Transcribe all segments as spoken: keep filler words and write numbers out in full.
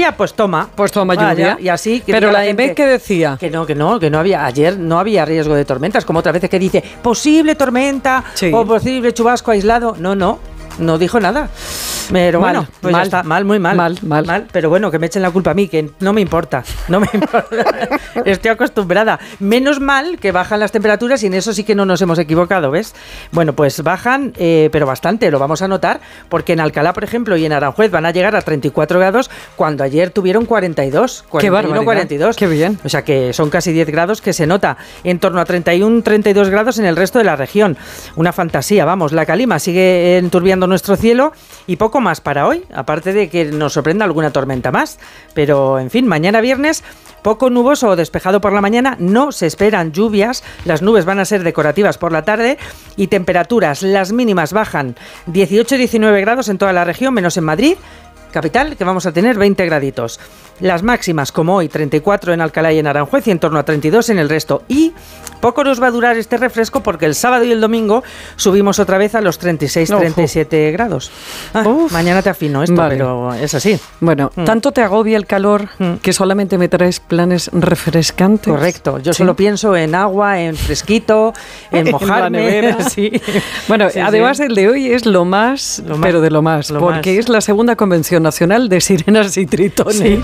lluvia, pues toma. Pues toma Vaya, lluvia. Y así. Que Pero la, la E M E, ¿qué decía? Que no, que no, que no había, ayer no había riesgo de tormentas, como otras veces que dice, posible tormenta Sí. o posible chubasco aislado. No, no. No dijo nada. Pero Mal, bueno, pues mal. ya está. Mal, muy mal. Mal, mal. Pero bueno, que me echen la culpa a mí, que no me importa. No me importa. Estoy acostumbrada. Menos mal que bajan las temperaturas y en eso sí que no nos hemos equivocado, ¿ves? Bueno, pues bajan, eh, pero bastante, lo vamos a notar, porque en Alcalá, por ejemplo, y en Aranjuez van a llegar a treinta y cuatro grados cuando ayer tuvieron cuarenta y dos. Qué barbaridad. cuarenta y dos. Qué bien. O sea que son casi diez grados que se nota. En torno a treinta y uno, treinta y dos grados en el resto de la región. Una fantasía, vamos. La calima sigue enturbiando nuestro cielo y poco más para hoy, aparte de que nos sorprenda alguna tormenta más. Pero, en fin, mañana viernes, poco nuboso o despejado por la mañana, no se esperan lluvias, las nubes van a ser decorativas por la tarde y temperaturas, las mínimas bajan dieciocho a diecinueve grados en toda la región, menos en Madrid, capital, que vamos a tener veinte graditos. Las máximas, como hoy, treinta y cuatro en Alcalá y en Aranjuez y en torno a treinta y dos en el resto. Y poco nos va a durar este refresco porque el sábado y el domingo subimos otra vez a los treinta y seis, treinta y siete grados. Ah, mañana te afino esto, vale. Pero es así. Bueno, mm. tanto te agobia el calor mm. que solamente me traes planes refrescantes. Correcto. Yo ¿Sí? solo pienso en agua, en fresquito, en mojarme. En la sí. Bueno, sí, además sí. el de hoy es lo más, lo más pero de lo más, lo porque más. Es la segunda convención nacional de sirenas y tritones. Sí.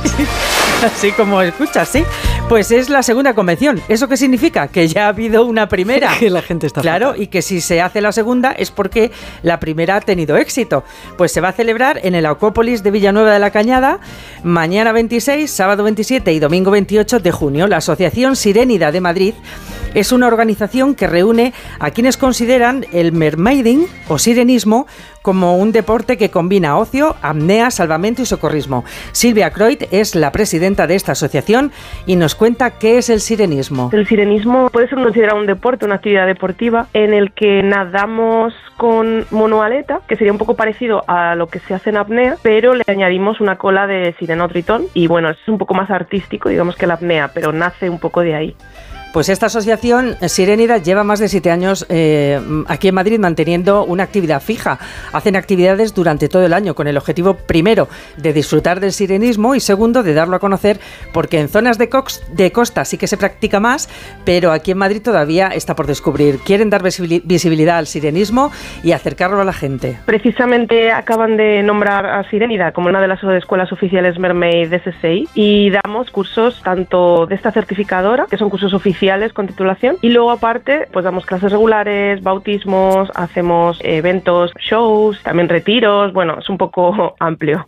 Así como escuchas, sí. Pues es la segunda convención. ¿Eso qué significa? Que ya ha habido una primera. Que la gente está Claro, fatal. Y que si se hace la segunda es porque la primera ha tenido éxito. Pues se va a celebrar en el Acuópolis de Villanueva de la Cañada mañana veintiséis, sábado veintisiete y domingo veintiocho de junio. La Asociación Sirénida de Madrid es una organización que reúne a quienes consideran el mermaiding o sirenismo como un deporte que combina ocio, apnea, salvamento y socorrismo. Silvia Croit es la presidenta de esta asociación y nos cuenta qué es el sirenismo. El sirenismo puede ser considerado un deporte, una actividad deportiva en el que nadamos con monoaleta, que sería un poco parecido a lo que se hace en apnea, pero le añadimos una cola de sirena o tritón y bueno, es un poco más artístico, digamos, que la apnea, pero nace un poco de ahí. Pues esta asociación Sirénida lleva más de siete años eh, aquí en Madrid manteniendo una actividad fija. Hacen actividades durante todo el año con el objetivo, primero, de disfrutar del sirenismo y segundo, de darlo a conocer, porque en zonas de, cox, de costa sí que se practica más, pero aquí en Madrid todavía está por descubrir. Quieren dar visibilidad al sirenismo y acercarlo a la gente. Precisamente acaban de nombrar a Sirénida como una de las escuelas oficiales Mermaid de S S I y damos cursos tanto de esta certificadora, que son cursos oficiales con titulación, y luego aparte pues damos clases regulares, bautismos, hacemos eventos, shows, también retiros, bueno, es un poco amplio.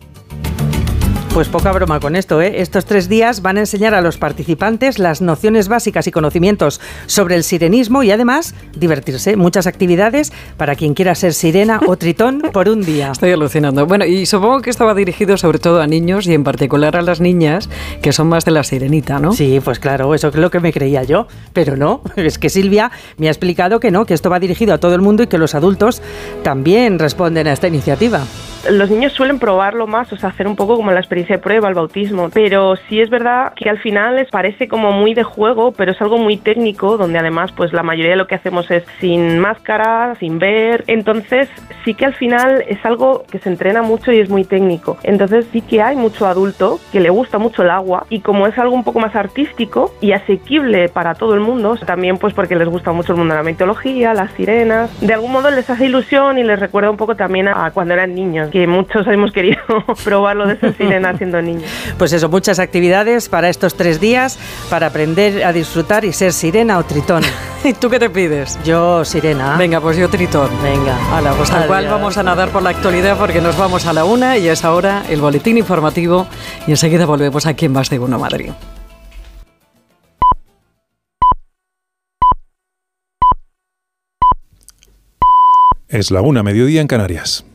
Pues poca broma con esto, ¿eh? Estos tres días van a enseñar a los participantes las nociones básicas y conocimientos sobre el sirenismo y además divertirse. Muchas actividades para quien quiera ser sirena o tritón por un día. Estoy alucinando. Bueno, y supongo que esto va dirigido sobre todo a niños y en particular a las niñas que son más de la sirenita, ¿no? Sí, pues claro, eso es lo que me creía yo, pero no. Es que Silvia me ha explicado que no, que esto va dirigido a todo el mundo y que los adultos también responden a esta iniciativa. Los niños suelen probarlo más, o sea, hacer un poco como la experiencia de prueba, el bautismo, pero sí es verdad que al final les parece como muy de juego, pero es algo muy técnico, donde además pues la mayoría de lo que hacemos es sin máscara, sin ver, entonces sí que al final es algo que se entrena mucho y es muy técnico, entonces sí que hay mucho adulto que le gusta mucho el agua y como es algo un poco más artístico y asequible para todo el mundo, también pues porque les gusta mucho el mundo de la mitología, las sirenas, de algún modo les hace ilusión y les recuerda un poco también a cuando eran niños, que muchos hemos querido probarlo de ser sirena siendo niños. Pues eso, muchas actividades para estos tres días para aprender a disfrutar y ser sirena o tritón. ¿Y tú qué te pides? Yo sirena. Venga, pues yo tritón. Venga. Hala, pues tal cual vamos a nadar por la actualidad porque nos vamos a la una y es ahora el boletín informativo y enseguida volvemos aquí en Más de Uno Madrid. Es la una, mediodía en Canarias.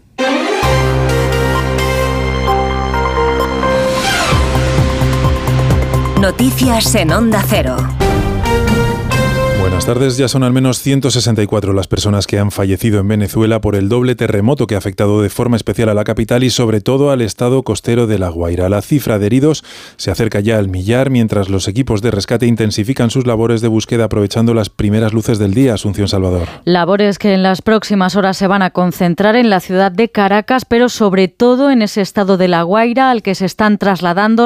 Noticias en Onda Cero. Buenas tardes. Ya son al menos ciento sesenta y cuatro las personas que han fallecido en Venezuela por el doble terremoto que ha afectado de forma especial a la capital y sobre todo al estado costero de La Guaira. La cifra de heridos se acerca ya al millar mientras los equipos de rescate intensifican sus labores de búsqueda aprovechando las primeras luces del día. Asunción Salvador. Labores que en las próximas horas se van a concentrar en la ciudad de Caracas, pero sobre todo en ese estado de La Guaira al que se están trasladando